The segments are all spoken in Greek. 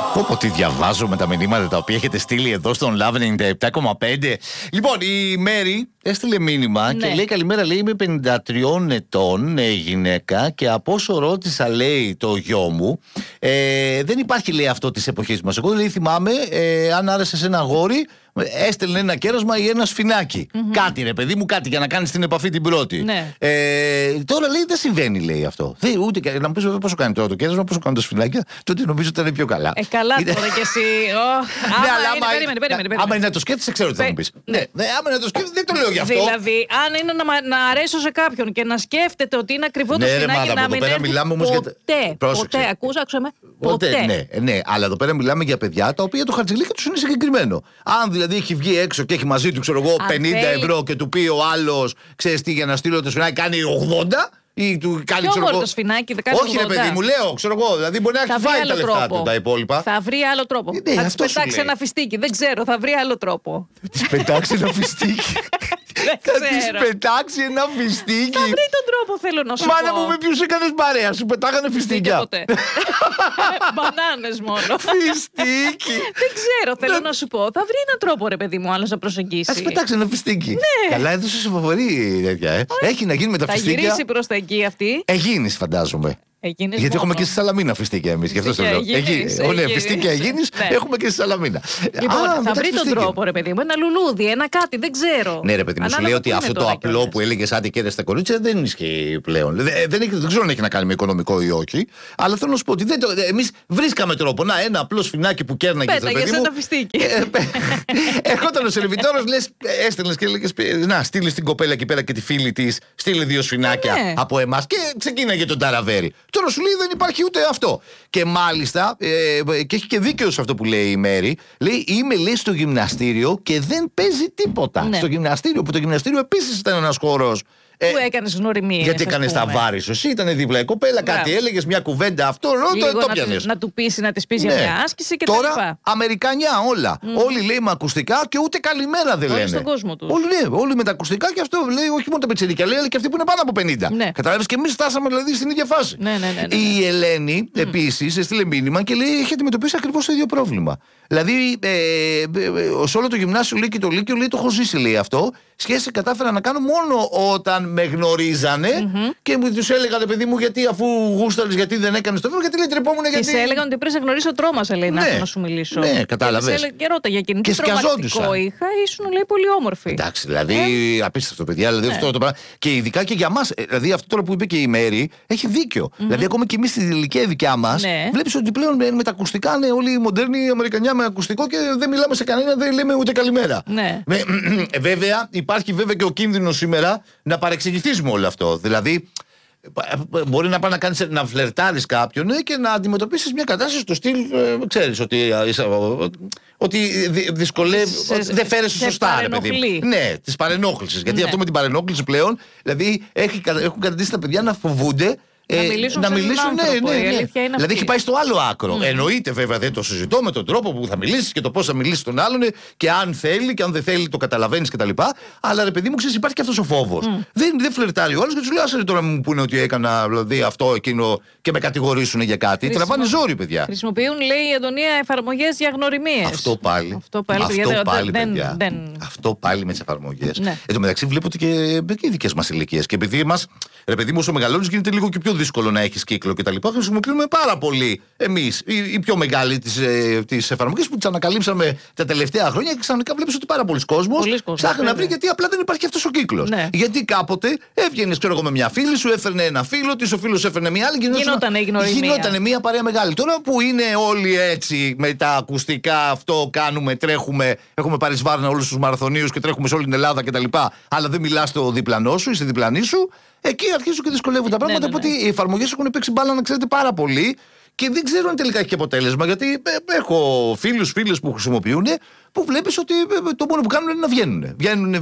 Πω τι διαβάζω με τα μηνύματα τα οποία έχετε στείλει εδώ στον Love 97,5. Λοιπόν, η Μέρη έστειλε μήνυμα και λέει: καλημέρα, λέει, είμαι 53 ετών, γυναίκα, και από όσο ρώτησα, λέει, το γιο μου, δεν υπάρχει, λέει, αυτό της εποχής μας. Εγώ, λέει, θυμάμαι, αν άρεσε σε ένα αγόρι, έστελνε ένα κέρασμα ή ένα σφινάκι. Κάτι, ρε παιδί μου, κάτι για να κάνεις την επαφή την πρώτη. Τώρα, λέει, δεν συμβαίνει, λέει, αυτό. Ούτε, να μου πεις πόσο κάνει τώρα το κέρασμα, πόσο κάνουν τα σφινάκια, τότε νομίζω ότι ήταν πιο καλά. Καλά τώρα κι εσύ. Περίμενε. Άμα είναι να το σκέφτεσαι, ξέρω τι θα μου πεις. Ναι, άμα είναι να το σκέφτεσαι, δεν το λέω γι' αυτό. Δηλαδή, αν είναι να αρέσω σε κάποιον και να σκέφτεται ότι είναι ακριβό το σφινάκι, να μην έρθει ποτέ. Άκουσα με. Ποτέ. Ναι, αλλά εδώ πέρα μιλάμε για παιδιά τα οποία το χαρτζηλίκι τους είναι συγκεκριμένο. Αν δηλαδή έχει βγει έξω και έχει μαζί του, ξέρω εγώ, 50 ευρώ και του πει ο άλλος, ξέρεις τι, για να στείλω το σφινάκι κάνει 80. Ή του κάνει, ξέρω εγώ. Το σφινάκι δεν κάνει 80. Όχι, ρε παιδί μου, λέω, ξέρω εγώ. Δηλαδή μπορεί να έχει φάει τα λεφτά του τα υπόλοιπα. Θα βρει άλλο τρόπο. Θα της πετάξει ένα φιστίκι. Δεν ξέρω, θα βρει άλλο τρόπο. Θα της πετάξει ένα φιστίκι. Θα της πετάξει ένα φιστίκι. Θα βρει τον τρόπο, θέλω να σου πω. Μάνα μου, με ποιους έκανες παρέα, σου πετάγανε φιστίκια. Ποτέ. Μπανάνες μόνο. Φιστίκι. Δεν ξέρω, θέλω να σου πω. Θα βρει έναν τρόπο, ρε παιδί μου, άλλος να προσεγγίσει. Θα της πετάξει ένα φιστίκι. Καλά, έδωσε σε φοβερή τέτοια. Έχει να γίνει με τα φιστίκια. Θα γυρίσει προς τα εκεί αυτή. Εγίνης, φαντάζομαι. Γιατί έχουμε και στη Σαλαμίνα φιστίκια εμείς. Γι' αυτό το λέω. Ναι, φιστίκια Εγίνης έχουμε και στη Σαλαμίνα. Λοιπόν, θα βρει τον τρόπο, ρε παιδί μου. Ένα λουλούδι, ένα κάτι, δεν ξέρω. Ναι, ρε παιδί μου, σου λέει ότι αυτό το απλό που έλεγες άντε κέρδε στα κορίτσια δεν ισχύει πλέον. Δεν ξέρω αν έχει να κάνει με οικονομικό ή όχι. Αλλά θέλω να σου πω ότι εμείς βρίσκαμε τρόπο. Να, ένα απλό σφινάκι που κέρναγε. Πέταγες ένα φιστίκι. Ερχόταν ο σερβιτόρος, λες, έστελνες και έλεγες να στείλει την κοπέλα εκεί πέρα και τη φίλη της, στείλει 2 σφινάκια από εμάς και ξεκίναγε τον ταραβέρι. Τώρα σου λέει δεν υπάρχει ούτε αυτό. Και μάλιστα, και έχει και δίκαιο σε αυτό που λέει η Μέρη, λέει είμαι, λέει, στο γυμναστήριο και δεν παίζει τίποτα. Στο γυμναστήριο, που το γυμναστήριο επίσης ήταν ένας χώρος. Που έκανες γνωριμίες. Γιατί έκανες τα βάρη σου. Εσύ ήταν δίπλα η κοπέλα, κάτι έλεγες, μια κουβέντα, αυτό, το πιάνες. Να του πεις, να της πεις για μια άσκηση και τα λοιπά. Τώρα, Αμερικανιά όλα. Όλοι λέει με ακουστικά και ούτε καλημέρα δεν λένε. Στον κόσμο τους. Όλοι με τα ακουστικά και αυτό λέει, όχι μόνο τα πετσιρίκια, λέει, αλλά και αυτοί που είναι πάνω από 50. Καταλάβεις, και εμείς φτάσαμε δηλαδή στην ίδια φάση. Η Ελένη επίσης έστειλε μήνυμα και λέει, έχει αντιμετωπίσει ακριβώς το ίδιο πρόβλημα. Δηλαδή, σε όλο το γυμνάσιο λέει και το Λύκειο, λέει, το έχω ζήσει, λέει αυτό. Σχέση κατάφερα να κάνω μόνο όταν με γνωρίζανε και μου τους έλεγαν, παιδί μου, γιατί αφού γούσταρες, γιατί δεν έκανες το βίντεο, γιατί λέει τρεπόμουν, γιατί. Και σε έλεγαν ότι πρέπει να γνωρίσω τρόμασα, λέει, να σου μιλήσω. Ναι, κατάλαβες. Και ρώτα για εκείνη. Και τρομακτικό είχα, ήσουν, λέει, πολύ όμορφη. Εντάξει, δηλαδή, απίστευτο, παιδιά. Δηλαδή, αυτό το πράγμα. Και ειδικά και για μας, δηλαδή αυτό τώρα που είπε και η Μέρη, έχει δίκιο. Δηλαδή, ακόμα και εμείς στην ηλικία δικιά μας, βλέπεις ότι πλέον με τα ακουστικά είναι όλοι οι μοντέρνοι Αμερικανιά με ακουστικό και δεν μιλάμε σε κανένα, δεν λέμε ούτε καλημέρα. Βέβαια, υπάρχει βέβαια και ο κίνδυνος σήμερα να παρεξηγηθείς με όλο αυτό. Δηλαδή, μπορεί να πάει να φλερτάρεις κάποιον και να αντιμετωπίσεις μια κατάσταση στο στυλ, ξέρεις ότι δυσκολεύει, δεν φέρεσαι σωστά, ρε παιδί. Ναι, της παρενόχλησης. Γιατί αυτό με την παρενόχληση πλέον, δηλαδή έχουν καταντήσει τα παιδιά να φοβούνται. Να μιλήσουν, ναι. Δηλαδή έχει πάει στο άλλο άκρο. Εννοείται βέβαια, δεν το συζητώ, με τον τρόπο που θα μιλήσεις και το πώς θα μιλήσεις τον άλλον και αν θέλει και αν δεν θέλει το καταλαβαίνεις κτλ. Αλλά ρε παιδί μου, ξέρεις, υπάρχει και αυτός ο φόβος. Δεν φλερτάρει ο άλλος και του λέει, άσε τώρα μου πούνε ότι έκανα δηλαδή, αυτό, εκείνο και με κατηγορήσουν για κάτι. Τραβάνε ζόρι, παιδιά. Χρησιμοποιούν, λέει η Αντωνία, εφαρμογές για γνωριμίες. Αυτό πάλι, παιδιά. Αυτό πάλι με τις εφαρμογές. Εν τω μεταξύ βλέπω ότι και οι δικές μας ηλικίες. Και επειδή μας, ρε παιδί μου, όσο μεγαλώνεις γίνεται λίγο και πιο δύσκολο να έχεις κύκλο κτλ. Χρησιμοποιούμε πάρα πολύ εμείς οι πιο μεγάλοι τις εφαρμογές που τις ανακαλύψαμε τα τελευταία χρόνια και ξαφνικά βλέπεις ότι πάρα πολλοί κόσμος ψάχνει να βρει, γιατί απλά δεν υπάρχει αυτός ο κύκλος. Γιατί κάποτε έβγαινες, ξέρω εγώ, με μια φίλη σου, έφερνε ένα φίλο της, ο φίλος έφερνε μια άλλη και γινότανε μια παρέα μεγάλη. Τώρα που είναι όλοι έτσι με τα ακουστικά, αυτό κάνουμε, τρέχουμε, έχουμε πάρει σβάρνα όλους τους μαραθωνίους και τρέχουμε σε όλη την Ελλάδα κτλ. Αλλά δεν μιλάς στο διπλανό σου ή στη διπλανή σου. Εκεί αρχίζουν και δυσκολεύουν τα πράγματα. Οπότε οι εφαρμογές έχουν παίξει μπάλα, να ξέρετε, πάρα πολύ. Και δεν ξέρω αν τελικά έχει και αποτέλεσμα. Γιατί έχω φίλους που χρησιμοποιούν που βλέπεις ότι το μόνο που κάνουν είναι να βγαίνουν.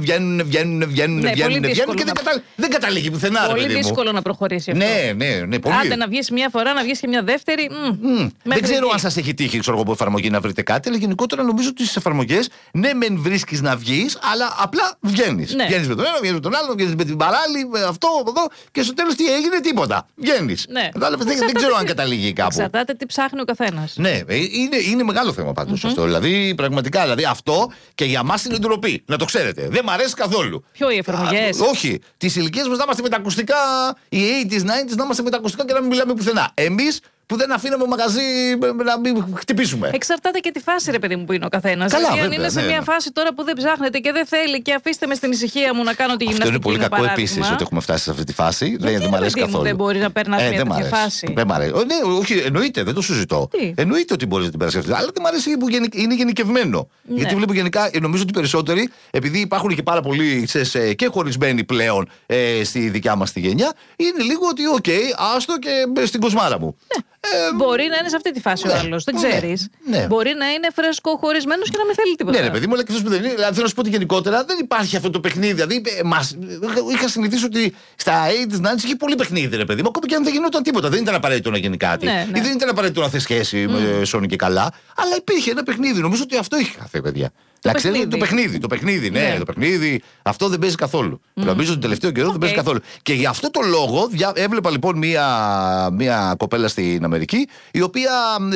Βγαίνουν και δεν καταλήγει πουθενά. Πολύ δύσκολο να προχωρήσει αυτό. Ναι, πολύ. Άντε να βγεις μια φορά, να βγεις και μια δεύτερη. Δεν ξέρω αν σας έχει τύχει από εφαρμογή να βρείτε κάτι, αλλά γενικότερα νομίζω ότι στις εφαρμογές ναι, μεν βρίσκεις να βγεις, αλλά απλά βγαίνεις. Ναι. Βγαίνεις με τον ένα, βγαίνεις με τον άλλο, βγαίνεις με την παράλληλη, με αυτό, εδώ και στο τέλος τι έγινε, τίποτα. Βγαίνεις. Ναι. Δεν ξέρω αν καταλήγει κάπου. Εξαρτάται τι ψάχνει ο καθένας. Ναι, είναι μεγάλο θέμα πάντως αυτό. Δηλαδή, πραγματικά, αυτό και για μας είναι ντροπή. Να το ξέρετε. Δεν μ' αρέσει καθόλου. Ποιο οι εφαρμογές? Όχι. Τις ηλικίες μας να είμαστε με τα ακουστικά, οι 80s, 90s να είμαστε με τα ακουστικά και να μην μιλάμε πουθενά. Εμείς που δεν αφήναμε μαγαζί να μην χτυπήσουμε. Εξαρτάται και τη φάση, ρε παιδί μου, που είναι ο καθένας. Καλά, δηλαδή, αν είναι σε μια φάση τώρα που δεν ψάχνετε και δεν θέλει και αφήστε με στην ησυχία μου να κάνω τη γυμναστική. Αυτό είναι πολύ κακό επίσης ότι έχουμε φτάσει σε αυτή τη φάση. Δεν μ' αρέσει καθόλου. Δεν μπορεί να περνάς μια τέτοια φάση. Δεν μ' αρέσει. Ναι, όχι, εννοείται, δεν το συζητώ. Εννοείται ότι μπορεί να την περάσει αυτή. Αλλά δεν μ' αρέσει που είναι γενικευμένο. Ναι. Γιατί βλέπω γενικά, νομίζω ότι περισσότεροι, επειδή υπάρχουν και πάρα πολλοί και χωρισμένοι πλέον στη δικιά μας τη γενιά, είναι λίγο ότι, άστο και στην κοσμάρα μου. Ναι. Μπορεί να είναι σε αυτή τη φάση ο άλλος, δεν ξέρεις. Ναι. Μπορεί να είναι φρέσκο χωρισμένος και να μην θέλει τίποτα. Ναι, ρε παιδί μου, αλλά και αυτό που δεν είναι. Δηλαδή, θέλω να σου πω ότι γενικότερα δεν υπάρχει αυτό το παιχνίδι. Δηλαδή, είχα συνηθίσει ότι στα 80s, 90s είχε πολύ παιχνίδι, ρε παιδί μου. Ακόμα και αν δεν γινόταν τίποτα. Δεν ήταν απαραίτητο να γίνει κάτι. Ναι. Ή δεν ήταν απαραίτητο να θες σχέση με Σόνι και καλά. Αλλά υπήρχε ένα παιχνίδι. Νομίζω ότι αυτό είχε χαθεί, παιδιά. Να ξέρετε το παιχνίδι, ναι, το παιχνίδι, αυτό δεν παίζει καθόλου. Νομίζω ότι τον τελευταίο καιρό δεν παίζει καθόλου. Και γι' αυτό το λόγο έβλεπα λοιπόν μία κοπέλα στην Αμερική, η οποία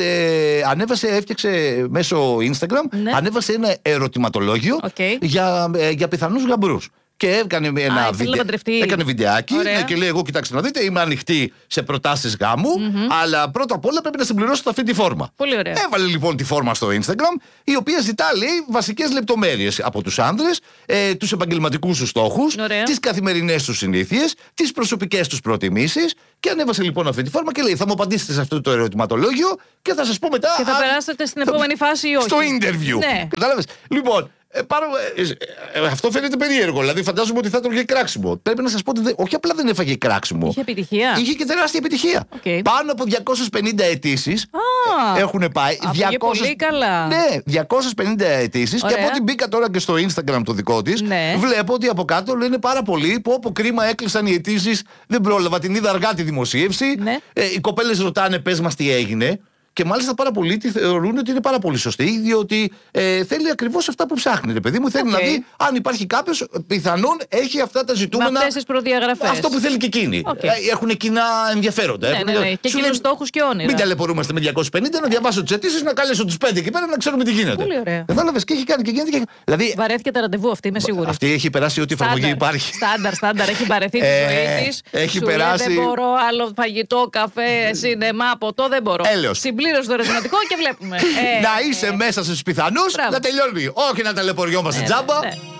έφτιαξε μέσω Instagram, ανέβασε ένα ερωτηματολόγιο για πιθανούς γαμπρούς. Και έκανε έκανε βιντεάκι και λέει: εγώ, κοιτάξτε να δείτε, είμαι ανοιχτή σε προτάσεις γάμου, αλλά πρώτα απ' όλα πρέπει να συμπληρώσετε αυτή τη φόρμα. Πολύ ωραία. Έβαλε λοιπόν τη φόρμα στο Instagram, η οποία ζητά, λέει, βασικές λεπτομέρειες από τους άνδρες, τους επαγγελματικούς τους στόχους, τις καθημερινές τους συνήθειες, τις προσωπικές τους προτιμήσεις. Και ανέβασε λοιπόν αυτή τη φόρμα και λέει: θα μου απαντήσετε σε αυτό το ερωτηματολόγιο και θα σας πω μετά. Και θα περάσετε στην επόμενη φάση ή όχι. Στο interview. Ναι. Κατάλαβες. Λοιπόν. Αυτό φαίνεται περίεργο. Δηλαδή, φαντάζομαι ότι θα έτρωγε κράξιμο. Πρέπει να σας πω ότι όχι απλά δεν έφαγε κράξιμο. Είχε επιτυχία. Είχε και τεράστια επιτυχία. Πάνω από 250 αιτήσεις έχουν πάει. Πολύ καλά. Ναι, 250 αιτήσεις. Και από ό,τι μπήκα τώρα και στο Instagram το δικό της, βλέπω ότι από κάτω λένε πάρα πολύ που όπου κρίμα έκλεισαν οι αιτήσεις. Δεν πρόλαβα, την είδα αργά τη δημοσίευση. Οι κοπέλες ρωτάνε, πες μας τι έγινε. Και μάλιστα πάρα πολλοί θεωρούν ότι είναι πάρα πολύ σωστή, διότι θέλει ακριβώς αυτά που ψάχνει. Ρε παιδί μου, θέλει να δει αν υπάρχει κάποιος πιθανόν έχει αυτά τα ζητούμενα. Με αυτές τις προδιαγραφές. Αυτό που θέλει και εκείνη. Έχουν κοινά ενδιαφέροντα. Ναι. Και κοινούς στόχους και όνειρα. Μην ταλαιπωρούμαστε με 250, να διαβάσω τις αιτήσεις, να καλέσω τους 5 εκεί πέρα να ξέρουμε τι γίνεται. Πολύ ωραία. Κατάλαβες, και έχει κάνει και γίνεται. Δηλαδή, βαρέθηκε τα ραντεβού αυτή, είμαι σίγουρη. Αυτή έχει περάσει ό,τι εφαρμογή υπάρχει. Στάνταρ, έχει βαρεθεί τη ζωή της. Έχει περάσει. Δεν μπορώ άλλο φαγητό, καφέ, σινεμά, ποτό, δεν μπορώ. Συμπλήρωσε το ερωτηματικό και βλέπουμε. Να είσαι μέσα στους πιθανούς, να τελειώνει. Όχι να ταλαιπωριόμαστε τζάμπα.